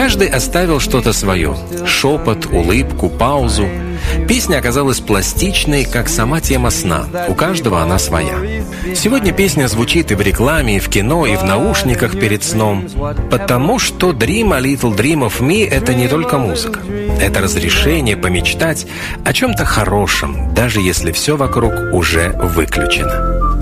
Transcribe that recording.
Каждый оставил что-то свое – шепот, улыбку, паузу. Песня оказалась пластичной, как сама тема сна. У каждого она своя. Сегодня песня звучит и в рекламе, и в кино, и в наушниках перед сном. Потому что «Dream a Little Dream of Me» — это не только музыка. Это разрешение помечтать о чем-то хорошем, даже если все вокруг уже выключено.